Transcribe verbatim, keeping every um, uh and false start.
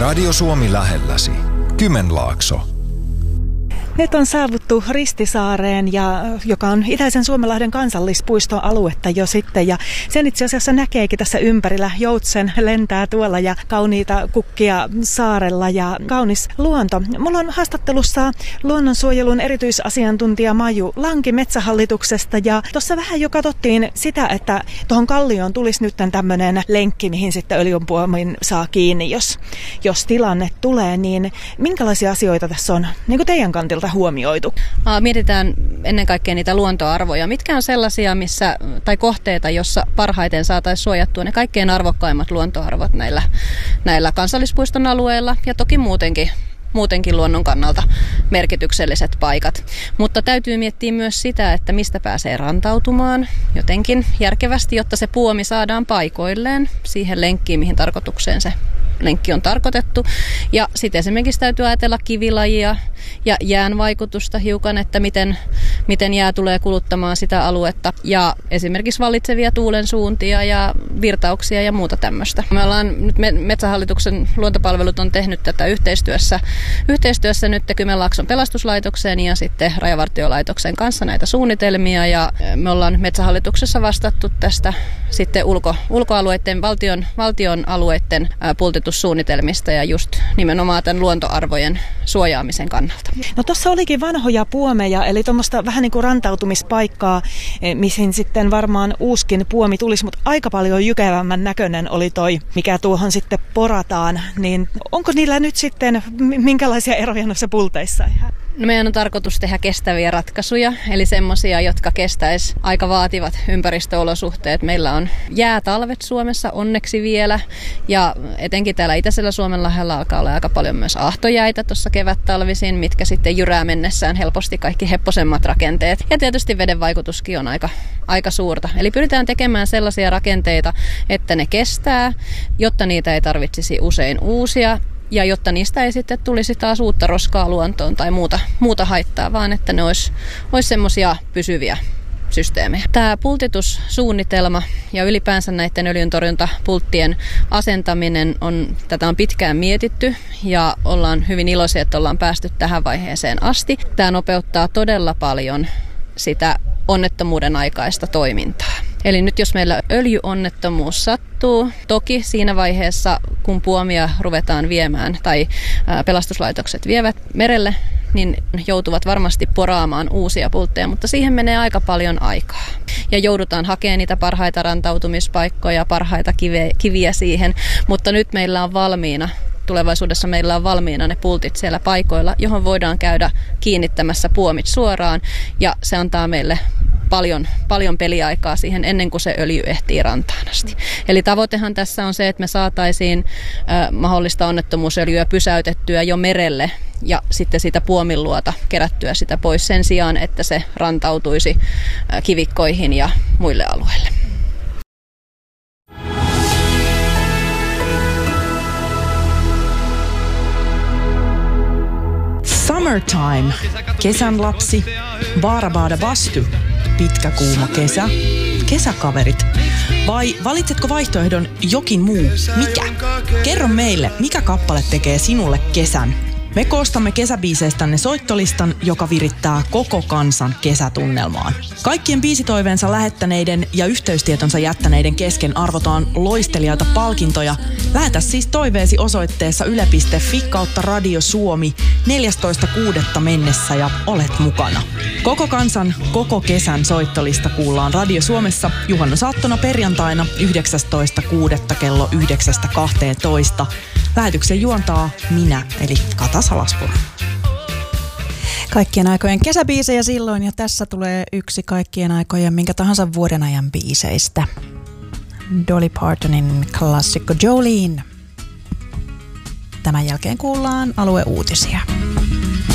Radio Suomi lähelläsi. Kymenlaakso. Nyt on saavuttu Ristisaareen, ja, joka on itäisen Suomenlahden kansallispuiston aluetta jo sitten. Ja sen itse asiassa näkeekin tässä ympärillä. Joutsen lentää tuolla ja kauniita kukkia saarella ja kaunis luonto. Mulla on haastattelussa luonnonsuojelun erityisasiantuntija Maiju Lanki Metsähallituksesta. Ja tuossa vähän jo katsottiin sitä, että tuohon kallioon tulisi nyt tämmöinen lenkki, mihin sitten öljynpuomin saa kiinni, jos, jos tilanne tulee. Niin minkälaisia asioita tässä on niin kuin teidän kantilta huomioitu? Mietitään ennen kaikkea niitä luontoarvoja. Mitkä on sellaisia missä, tai kohteita, jossa parhaiten saataisiin suojattua ne kaikkein arvokkaimmat luontoarvot näillä, näillä kansallispuiston alueilla ja toki muutenkin, muutenkin luonnon kannalta merkitykselliset paikat. Mutta täytyy miettiä myös sitä, että mistä pääsee rantautumaan jotenkin järkevästi, jotta se puomi saadaan paikoilleen siihen lenkkiin, mihin tarkoitukseen se lenkki on tarkoitettu. Ja sitten esimerkiksi täytyy ajatella kivilajia ja jään vaikutusta hiukan, että miten, miten jää tulee kuluttamaan sitä aluetta. Ja esimerkiksi vallitsevia tuulen suuntia ja virtauksia ja muuta tämmöistä. Me ollaan nyt Metsähallituksen luontopalvelut on tehnyt tätä yhteistyössä, yhteistyössä nyt Kymenlaakson pelastuslaitoksen ja sitten Rajavartiolaitoksen kanssa näitä suunnitelmia. Ja me ollaan Metsähallituksessa vastattu tästä sitten ulko, ulkoalueiden, valtion, valtion alueiden pultitussuunnitelmista ja just nimenomaan tämän luontoarvojen suojaamisen kannalta. No tuossa olikin vanhoja puomeja, eli tuommoista vähän niin kuin rantautumispaikkaa, mihin sitten varmaan uuskin puomi tulisi, mutta aika paljon jykevämmän näköinen oli toi, mikä tuohon sitten porataan. Niin onko niillä nyt sitten minkälaisia eroja noissa pulteissa? No meidän on tarkoitus tehdä kestäviä ratkaisuja, eli semmoisia, jotka kestäisi aika vaativat ympäristöolosuhteet. Meillä on jäätalvet Suomessa onneksi vielä, ja etenkin täällä itäisellä Suomenlahdella alkaa olla aika paljon myös ahtojäitä tuossa kevättalvisin, mitkä sitten jyrää mennessään helposti kaikki hepposemmat rakenteet. Ja tietysti veden vaikutuskin on aika, aika suurta. Eli pyritään tekemään sellaisia rakenteita, että ne kestää, jotta niitä ei tarvitsisi usein uusia. Ja jotta niistä ei sitten tulisi taas uutta roskaa luontoon tai muuta, muuta haittaa, vaan että ne olisi, olisi semmoisia pysyviä systeemejä. Tämä pultitussuunnitelma ja ylipäänsä näiden öljyntorjuntapulttien asentaminen, on, tätä on pitkään mietitty ja ollaan hyvin iloisia, että ollaan päästy tähän vaiheeseen asti. Tämä nopeuttaa todella paljon sitä onnettomuuden aikaista toimintaa. Eli nyt jos meillä öljyonnettomuus sattuu, toki siinä vaiheessa, kun puomia ruvetaan viemään tai pelastuslaitokset vievät merelle, niin joutuvat varmasti poraamaan uusia pultteja, mutta siihen menee aika paljon aikaa. Ja joudutaan hakemaan niitä parhaita rantautumispaikkoja, parhaita kiviä siihen, mutta nyt meillä on valmiina, tulevaisuudessa meillä on valmiina ne pultit siellä paikoilla, johon voidaan käydä kiinnittämässä puomit suoraan, ja se antaa meille paljon, paljon peliaikaa siihen ennen kuin se öljy ehtii rantaan asti. Eli tavoitehan tässä on se, että me saataisiin äh, mahdollista onnettomuusöljyä pysäytettyä jo merelle ja sitten siitä puomin luota kerättyä sitä pois sen sijaan, että se rantautuisi äh, kivikkoihin ja muille alueille. Summertime, kesän lapsi, Baarabaada Bastu, pitkä kuuma kesä, kesäkaverit. Vai valitsetko vaihtoehdon jokin muu? Mikä? Kerro meille, mikä kappale tekee sinulle kesän. Me koostamme kesäbiiseistänne soittolistan, joka virittää koko kansan kesätunnelmaan. Kaikkien biisitoiveensa lähettäneiden ja yhteystietonsa jättäneiden kesken arvotaan loistelijaita palkintoja. Lähetä siis toiveesi osoitteessa yle piste fi kautta Radio Suomi neljästoista kuudetta mennessä ja olet mukana. Koko kansan, koko kesän soittolista kuullaan Radio Suomessa juhannusaattona perjantaina yhdeksästoista kuudetta kello yhdeksästä kahteentoista. Lähetyksen juontaa minä, eli Kata Salaspuro. Kaikkien aikojen kesäbiisejä silloin, ja tässä tulee yksi kaikkien aikojen minkä tahansa vuoden ajan biiseistä. Dolly Partonin klassikko Jolene. Tämän jälkeen kuullaan alueuutisia.